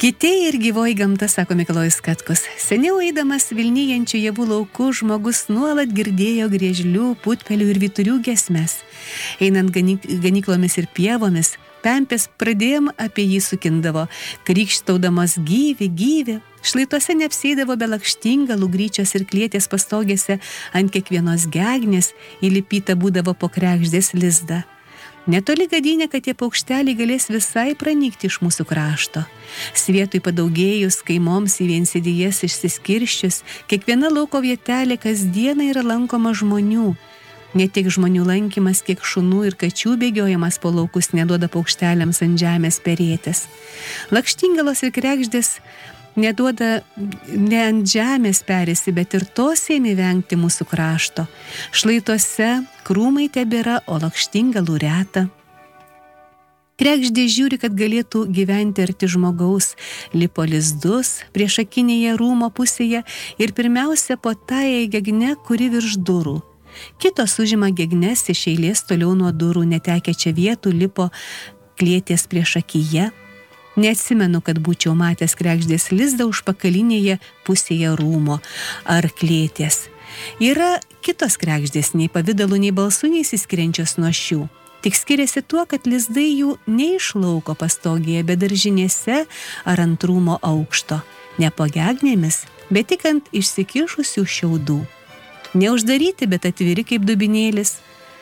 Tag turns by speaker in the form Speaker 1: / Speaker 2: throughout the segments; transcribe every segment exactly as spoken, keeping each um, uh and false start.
Speaker 1: Kitieji ir gyvoji gamta, sako Mikalojus Katkus. Seniau eidamas Vilnijančių javų laukų žmogus nuolat girdėjo griežlių, putpelių ir vyturių giesmes. Einant ganyklomis ir pievomis, pempės pradėjom apie jį sukindavo, krykštaudamos gyvi, gyvi. Šlaituose neapsėdavo be lakštingalų, gryčios ir klietės pastogėse, ant kiekvienos gegnės įlipyta būdavo po kregždės lizdą. Netoli gadynė, kad tie paukšteliai galės visai pranykti iš mūsų krašto. Svietui padaugėjus, kaimoms į viensėdijas išsiskirščius, kiekviena lauko vietelė kasdieną yra lankoma žmonių. Ne tik žmonių lankymas, kiek šunų ir kačių bėgiojimas po laukus neduoda paukšteliams ant žemės perėtis. Lakštingalos ir kregždės neduoda ne ant žemės perėsi, bet ir to ėmė vengti mūsų krašto. Šlaituose krūmai tebėra, o lakštingalų reta. Kregždė žiūri, kad galėtų gyventi arti žmogaus, lipo lizdus priešakinėje rūmo pusėje ir pirmiausia po tąją gegnę, kuri virš durų. Kitos užima gegnes iš eilės toliau nuo durų, netekę čia vietų, lipo klietės priešakyje. Neatsimenu, kad būčiau matęs kregždės lizdą užpakalinėje pusėje rūmo ar klėties. Yra kitos kregždės, nei pavidalų, nei balsų neįsiskiriančios nuo šių. Tik skiriasi tuo, kad lizdai jų neišlauko pastogėje, bet daržinėse ar ant rūmo aukšto. Ne po gegnėmis, bet tik ant išsikišusių šiaudų. Neuždaryti, bet atviri kaip dubinėlis.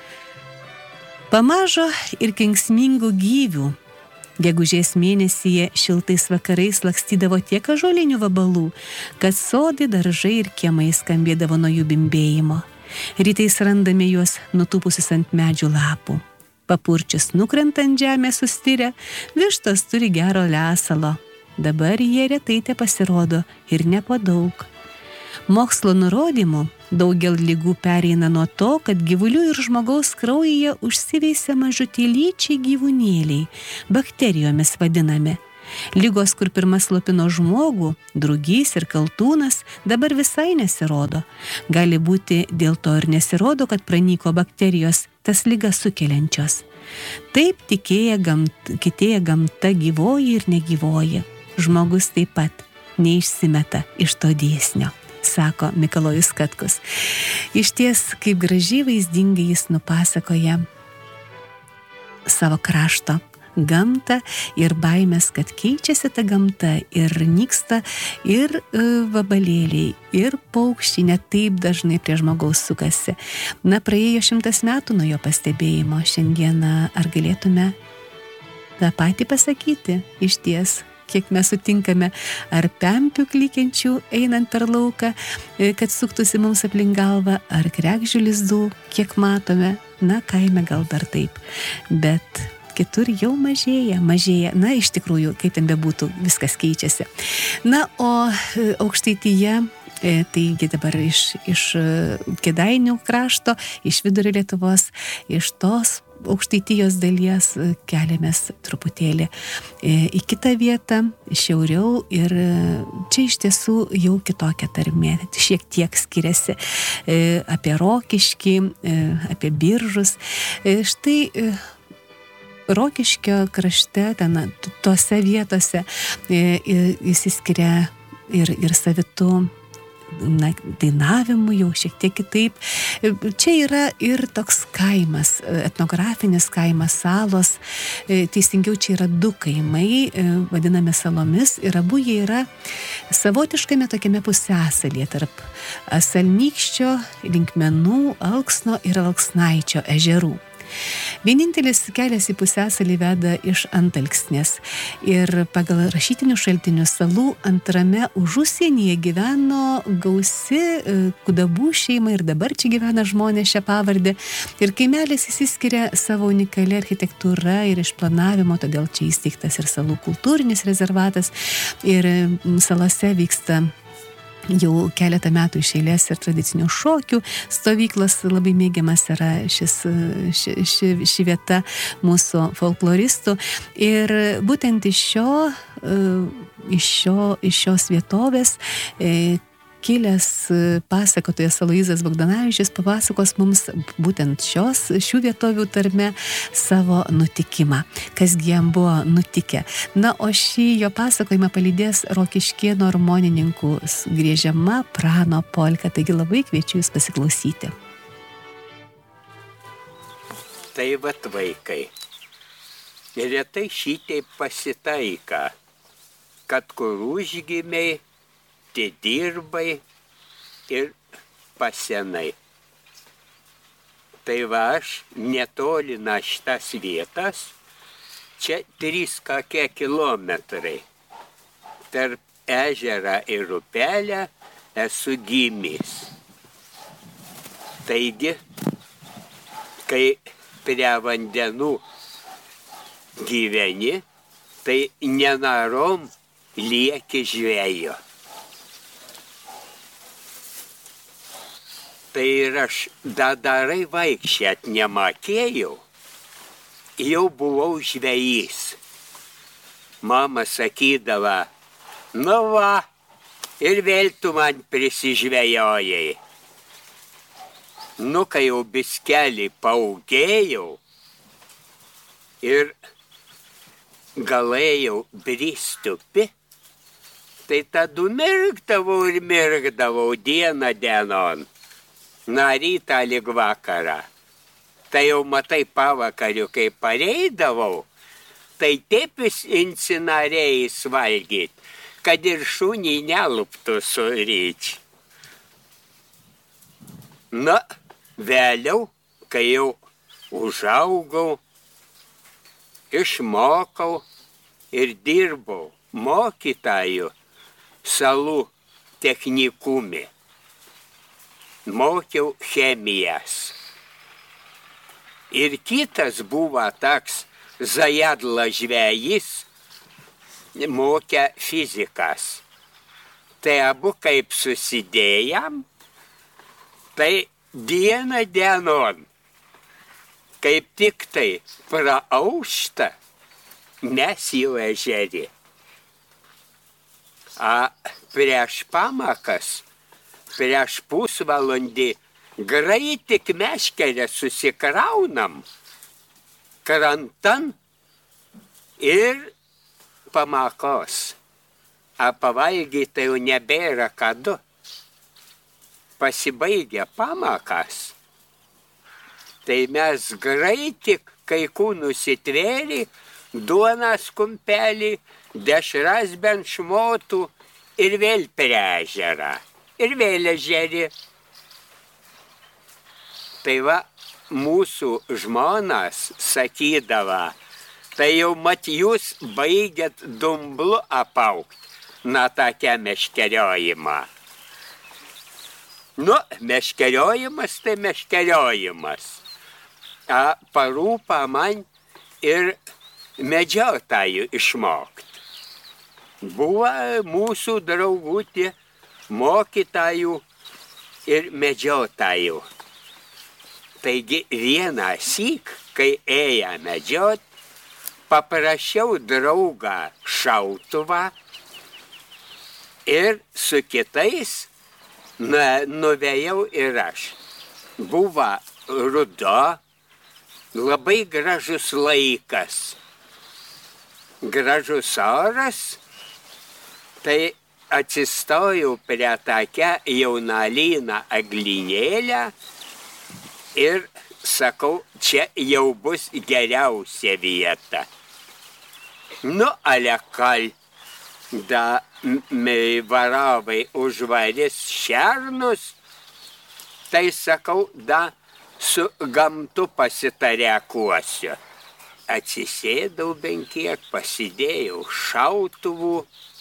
Speaker 1: Pamažo ir kenksmingų gyvių. Gegužės mėnesyje šiltais vakarais lakstydavo tiek ąžuolinių vabalų, kad sodai, daržai ir kiemai skambėdavo nuo jų bimbėjimo. Rytais randame juos nutupusius ant medžių lapų. Papurčius nukrentant žemę sustirę, vištos turi gero lesalo. Dabar jie retai te pasirodo ir ne po daug. Mokslo nurodymų daugel ligų pereina nuo to, kad gyvulių ir žmogaus kraujyje užsiveisia mažutėlyčiai gyvūnėliai, bakterijomis vadinami. Ligos, kur pirmas slopino žmogų, drugys ir kaltūnas, dabar visai nesirodo. Gali būti dėl to ir nesirodo, kad pranyko bakterijos, tas ligas sukeliančios. Taip tikėja gamt, kitėja gamta gyvoji ir negyvoji. Žmogus taip pat neišsimeta iš to dėsnio, sako Mikalojus Katkus. Iš ties, kaip gražiai vaizdingai jis nupasakoja savo krašto gamtą ir baimės, kad keičiasi ta gamta ir nyksta ir e, vabalėliai, ir paukščiai net taip dažnai prie žmogaus sukasi. Na, praėjo šimtas metų nuo jo pastebėjimo. Šiandieną ar galėtume tą patį pasakyti iš ties? Kiek mes sutinkame ar pempių klykiančių einant per lauką, kad suktųsi mums aplink galvą, ar kregždžių lizdų, kiek matome, na, kaime gal dar taip, bet kitur jau mažėja, mažėja, na, iš tikrųjų, kaip ten bebūtų, viskas keičiasi. Na, o Aukštaitija, taigi dabar iš, iš Kėdainių krašto, iš vidurio Lietuvos, iš tos Aukštaitijos dalies keliamės truputėlį į kitą vietą, šiauriau, ir čia iš tiesų jau kitokia tarmė, šiek tiek skiriasi apie Rokiškį, apie Biržus. Štai Rokiškio krašte, ten tose vietose įsiskiria ir, ir savitų, na, dainavimu jau šiek tiek kitaip. Čia yra ir toks kaimas, etnografinis kaimas, salos, teisingiau čia yra du kaimai, vadinami salomis, ir abu jie yra savotiškame tokiame pusiasalyje tarp Salnykščio, Linkmenų, Alksno ir Alksnaičio ežerų. Vienintelis kelias į pusiasalį veda iš Antalksnės ir pagal rašytinius šaltinius salų antrame užusienyje gyveno gausi Kudabų šeima ir dabar čia gyvena žmonės šią pavardę. Ir kaimelis įsiskiria savo unikali architektūra ir išplanavimo, todėl čia įsteigtas ir salų kultūrinis rezervatas ir salose vyksta jau keletą metų iš eilės ir tradicinių šokių stovyklos. Labai mėgiamas yra šis, ši, ši, ši vieta mūsų folkloristų. Ir būtent iš, šio, iš, šio, iš šios vietovės kilęs pasakotojas Aloyzas Bogdanavičius papasakos mums būtent šios, šių vietovių tarme savo nutikimą, kasgi jam buvo nutikę. Na, o šį jo pasakojimą palydės Rokiškėnų armonininkų griežiama Prano polka, taigi labai kviečiu jūs pasiklausyti.
Speaker 2: Tai vat vaikai, retai šitai pasitaika, kad kur užgimiai, tai dirbai ir pasenai. Tai va aš netoli nuo šitas vietas, čia trys kokie kilometrai. Tarp ežerą ir upelę esu gimęs. Taigi, kai prie vandenų gyveni, tai nenarom lieki žvejo. Tai ir aš dadarai vaikščiat nemakėjau, jau buvau žvejys. Mama sakydava, nu va, ir vėl tu man prisižvejojai. Nu, kai jau biskelį paugėjau ir galėjau bristupi, tai tada mirgdavau ir mirgdavau dieną dienon. Na, rytą lig vakarą. Tai jau matai pavakariu, kai pareidavau, tai taip vis incinarėjais valgyt, kad ir šunį neluptų suryč. Na, vėliau, kai jau užaugau, išmokau ir dirbau mokytojų salų technikume. Mokiau chemijas. Ir kitas buvo toks zajadla žvejys, mokė fizikas. Tai abu kaip susidėjam, tai dieną dienon, kaip tik tai praaušta, mes jau ežerį. A prieš pamakas, prieš pusvalandį greit tik meškerę susikraunam krantan ir pamakos. A pavalgyti tai jau nebėra kadu. Pasibaigė pamakas. Tai mes greit tik kai kūnus įtvėrė, duonas kumpelį, dešras bent šmotų ir vėl prie ežerą. Ir vėl ežerį. Tai va, mūsų žmonas sakydava, tai jau mat jūs baigėt dumblu apaukt, na tokia meškeriojimą. Nu, meškeriojimas tai meškeriojimas. A, parūpa man ir medžiotojų išmokt. Buvo mūsų draugutė mokytojų ir medžiotojų. Taigi vieną syk, kai ėjo medžiot, paprašiau draugą šautuvą ir su kitais na, nuvėjau ir aš. Buvo rudo, labai gražus laikas, gražus oras, tai atsistojau prie tokią jaunalyną eglinėlę ir sakau, čia jau bus geriausia vieta. Nu, alekal, da varavai užvarys šernus, tai sakau, da su gamtu pasitarekuosiu. Atsisėdau bent kiek, pasidėjau šautuvų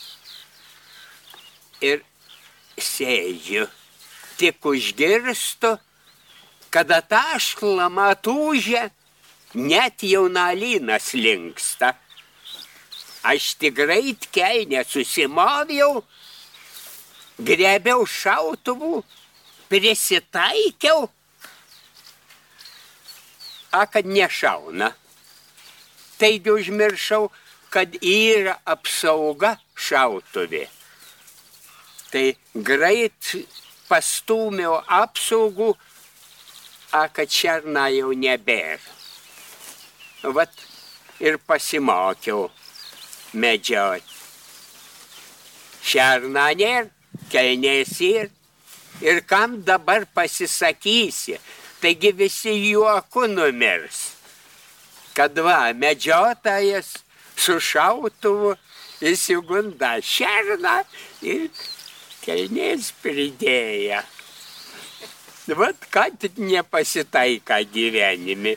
Speaker 2: ir sėdžiu. Tik užgirstu, kada tašklą matūžė, net jaunalynas linksta. Aš tikrai kelnę susimoviau, grebiau šautuvų, prisitaikiau, a kad nešauna. Taigi užmiršau, kad yra apsauga šautuvė. Tai greit pastūmiau apsaugų, a, kad šerną jau nebėra. Vat ir pasimokiau medžioti. Šerną nėr, kelnės ir, ir kam dabar pasisakysi, taigi visi juoku numirs. Kad va, medžiotojas su šautuvu įsigunda šerną ir kelnės pridėję. Vat ką tik nepasitaika gyvenime.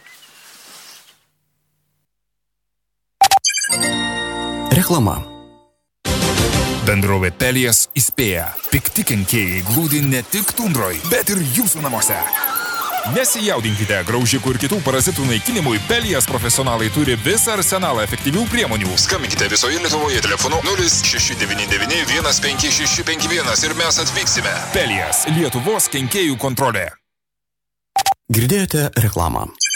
Speaker 3: Reklama.
Speaker 4: Bendrovė Pelijas įspėja. Pikti kenkėjai glūdi ne tik tundroj, bet ir jūsų namuose. Nesijaudinkite, graužikų ir kitų parazitų naikinimui Pelijas profesionalai turi visą arsenalą efektyvių priemonių.
Speaker 5: Skambinkite visoje Lietuvoje telefonu nulis šeši devyni devyni vienas penki šeši penki vienas ir mes atvyksime.
Speaker 4: Pelijas, Lietuvos kenkėjų kontrolė.
Speaker 3: Girdėjote reklamą.